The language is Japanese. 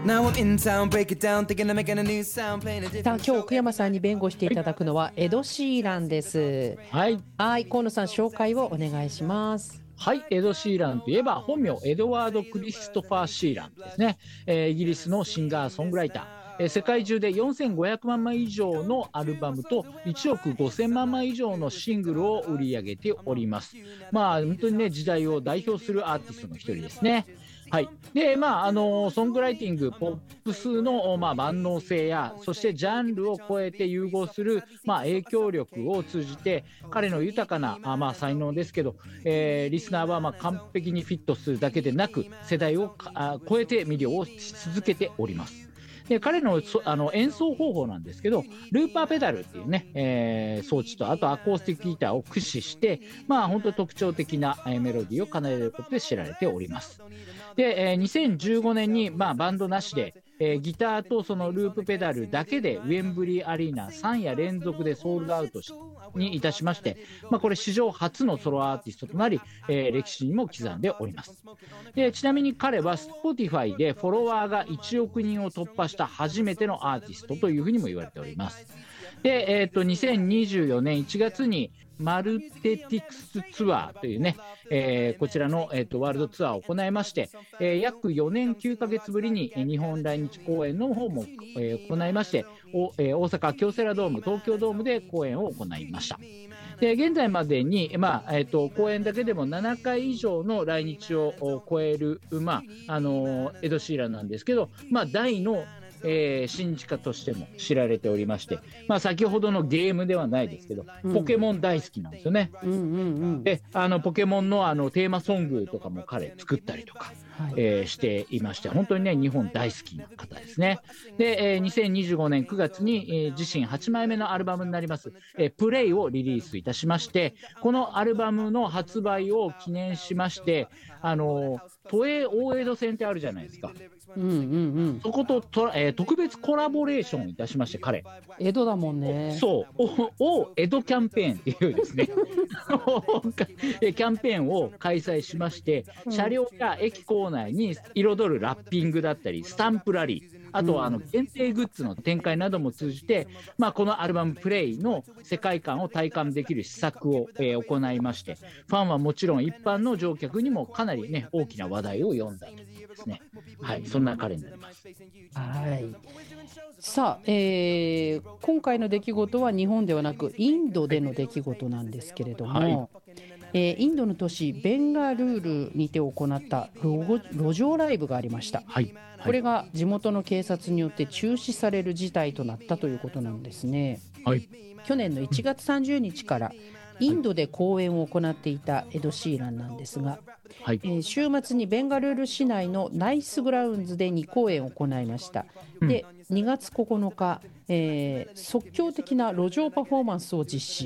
さあ今日奥山さんに弁護していただくのはエド・シーランです。 はい。 はい、河野さん紹介をお願いします。 はい、エド・シーランといえば本名エドワード・クリストファー・シーランですね。イギリスのシンガーソングライター。世界中で4500万枚以上のアルバムと1億5000万枚以上のシングルを売り上げております。まあ本当にね、時代を代表するアーティストの一人ですね。はい。で、ソングライティング、ポップスの、万能性や、そしてジャンルを超えて融合する、影響力を通じて、彼の豊かな、才能ですけど、リスナーは完璧にフィットするだけでなく、世代を超えて魅了をし続けております。で、彼の演奏方法なんですけど、ルーパーペダルっていうね、装置と、あとアコースティックギターを駆使して、本当特徴的な、メロディーを奏でることで知られております。で、2015年に、バンドなしで、ギターとそのループペダルだけでウェンブリーアリーナ3夜連続でソールドアウトにいたしまして、これ史上初のソロアーティストとなり、歴史にも刻んでおります。で、ちなみに彼は Spotify でフォロワーが1億人を突破した初めてのアーティストというふうにも言われております。で、2024年1月にマルテティクスツアーというね、こちらの、ワールドツアーを行いまして、約4年9ヶ月ぶりに日本来日公演の方も、行いまして、大阪京セラドーム、東京ドームで公演を行いました。で、現在までに、公演だけでも7回以上の来日を超える、エド・シーランなんですけど、大の信じ家としても知られておりまして、先ほどのゲームではないですけど、ポケモン大好きなんですよね。で、ポケモンのテーマソングとかも彼作ったりとか、していまして、本当にね、日本大好きな方ですね。で、2025年9月に、自身8枚目のアルバムになります、プレイをリリースいたしまして、このアルバムの発売を記念しまして、都営大江戸線ってあるじゃないですか。そこと特別コラボレーションいたしまして、彼。 江戸だもんね。 そう。江戸キャンペーンっていうですね、キャンペーンを開催しまして、車両や駅構内に彩るラッピングだったり、スタンプラリー、あとは限定グッズの展開なども通じて、このアルバムプレイの世界観を体感できる施策を、行いまして、ファンはもちろん一般の乗客にもかなりね、大きな話題を呼んだというですね。はい、そんな彼になります。 はい。さあ、今回の出来事は日本ではなくインドでの出来事なんですけれども、インドの都市ベンガルールにて行った路上ライブがありました。これが地元の警察によって中止される事態となったということなんですね。去年の1月30日からインドで公演を行っていたエド・シーランなんですが、週末にベンガルール市内のナイスグラウンズで2公演を行いました。で、2月9日、即興的な路上パフォーマンスを実施。